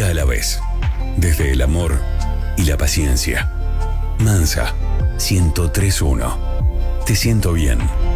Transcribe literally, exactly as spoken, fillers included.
día a la vez. Desde el amor y la paciencia. Mansa, ciento tres punto uno. Te siento bien.